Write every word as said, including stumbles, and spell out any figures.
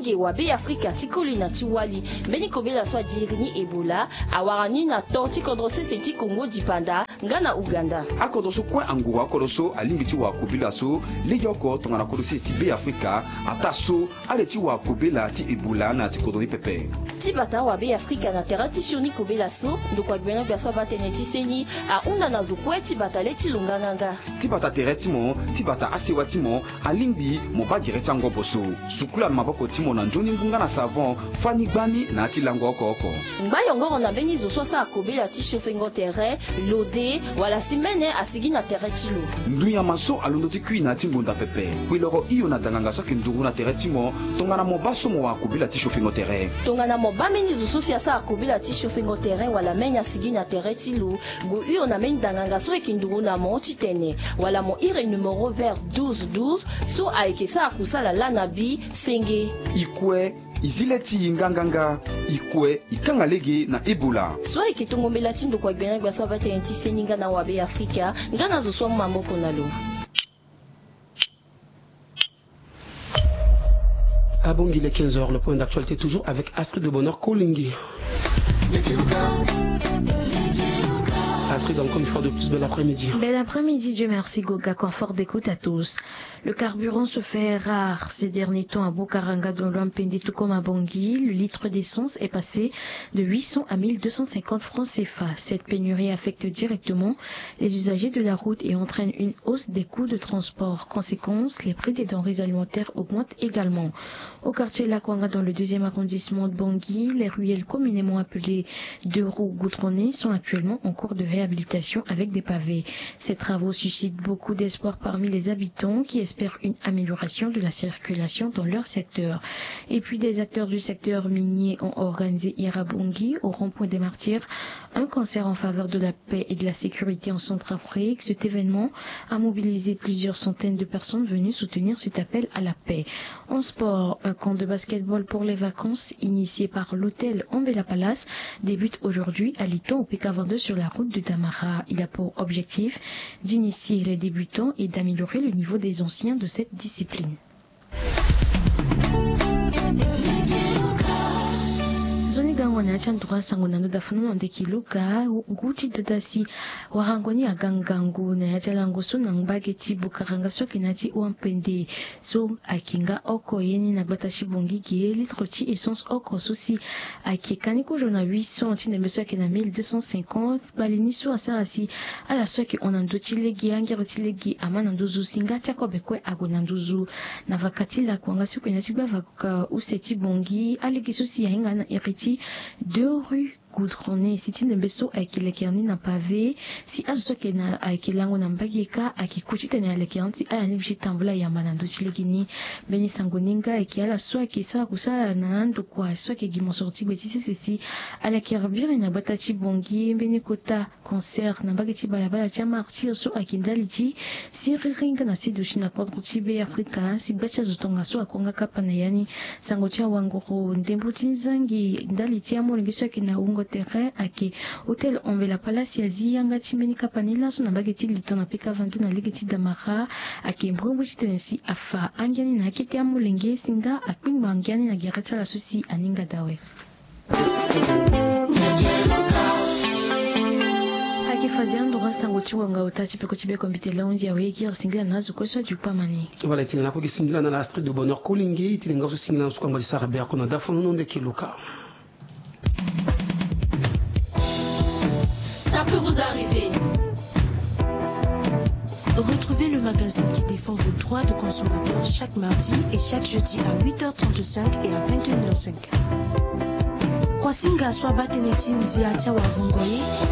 Nenge wa Be Africa tikoli na tiwali mbeni kobela swa dirini Ebola awarani na torti kodrose seti Congo dipanda ngana Uganda akodoso kwa angu akodoso alimbiti wa kobela so leyoko tongana kodose ti Be Africa ataso aleti wa kobela ti Ebola na ti kodoni pepe tibata wa Be Africa na terati shoni kobela so ndokwa gbena gaswa bateneti seni a unda na zukwe tibata leti lunganganga tibata tereti mo tibata asewa timo alimbi mo bagere tango boso sukula maboko timo na njoni ngunga na savon fani gbani na tilango oko oko mbayongo na beni zo sosa akobela ti chauffengo terrain lode wala simene asigi na terrain tilo nduya maso alondo ti kui na timbonda pepe kwiloro iyo na danganga soki ndungu na terrain timo tongana mo baso mo akobela ti chauffengo terrain tongana mo bameni zo sosa sa akobela ti chauffengo terrain wala menya asigi na terrain tilo go iyo na meni danganga so ekindungu na mo titene wala mo ire numéro vert douze douze so aikesa akusala lana bi senge ikwe izileti nganganga ikwe ikanga lege na Ebola so ikitongombela tindo kwa gbena gwa so bate ntiseni ngana wa Be Africa ngana zo so mamboko nalo À Bangui, les quinze heures, le point d'actualité toujours avec Astrid de Bonheur Kolingi. Astrid, encore une fois de plus, bel après-midi. Bel après-midi, Dieu merci, Goga, confort d'écoute à tous. Le carburant se fait rare ces derniers temps à Bukaranga, dans l'Ampende, tout comme à Bangui. Le litre d'essence est passé de huit cents à mille deux cent cinquante francs C F A. Cette pénurie affecte directement les usagers de la route et entraîne une hausse des coûts de transport. Conséquence, les prix des denrées alimentaires augmentent également. Au quartier Lakwanga, dans le deuxième arrondissement de Bangui, les ruelles communément appelées deux roues goudronnées sont actuellement en cours de réhabilitation avec des pavés. Ces travaux suscitent beaucoup d'espoir parmi les habitants qui espèrent une amélioration de la circulation dans leur secteur. Et puis des acteurs du secteur minier ont organisé hier à Bangui, au rond-point des Martyrs, un concert en faveur de la paix et de la sécurité en Centrafrique. Cet événement a mobilisé plusieurs centaines de personnes venues soutenir cet appel à la paix. En sport, un camp de basketball pour les vacances initié par l'hôtel Ambela Palace débute aujourd'hui à Liton au P K vingt-deux sur la route de Damara. Il a pour objectif d'initier les débutants et d'améliorer le niveau des anciens de cette discipline. Zoni gangwana chandura sanguna ndo dafunu ndeki luka nguti dodasi warangoni agangangu na yajalango so nangbage chibu karanga so kinati uampende so akinga oko yeni na gbatashi bongi gie litre chi essence oko sosi akikani ko jona huit cents tine beso kina mille deux cent cinquante balini so asarasi ala so ki onando chilegi angero chilegi amana nduzu singa chako bekwe agona nduzu na vakati la kwanga so kinati bava useti bongi aliki sosi yainga na iriti deux rues goudronnées siti nembeso aikilekerni na pavé si azoke na aikilango na mbagika akikuchita na lekeranti aya ni bitambula ya manando chilegini beni sangoninga ekiala so akisa kusala na ndo kwa so ke gimonsorti betisi sisi ala kerbire na batachi bongi beni kota concert na mbagiti baya baya cha martyr so akindaliti si riringa na sidushi na kodruti Be Africa si bacha zotonga so akonga kapana yani sangocha wangoro ndembuti nzangi ndaliti amo ngisha kina ungo terrain ake hotel Ambela Palace ya ziyanga chimeni kapanila so na bageti litona P K vingt-deux na ligeti Damara ake mbongo chitenesi afa angiani na kiti amo lenge singa akpingwa angiani na gerata la sosi aninga dawe. Fabian droit sangochi wanga utachi peko chibe kombite launji ya weki singila nazo kwa du pamani. Voilà, itinga ko singila na la Street de Bonheur Kolingi, itinga so singila so kwa sarabe akona dafono nonde kiluka. Ça peut vous arriver. Retrouvez le magazine qui défend vos droits de consommateurs chaque mardi et chaque jeudi à huit heures trente-cinq et à vingt et une heures cinq. Kwa singa swa bateneti nziatia wa vungoye